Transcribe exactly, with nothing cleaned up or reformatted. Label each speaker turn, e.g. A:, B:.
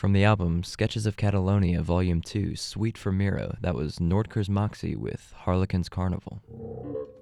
A: From the album Sketches of Catalonia Volume two, Suite for Miro, that was Nordkurs Moxie with Harlequin's Carnival.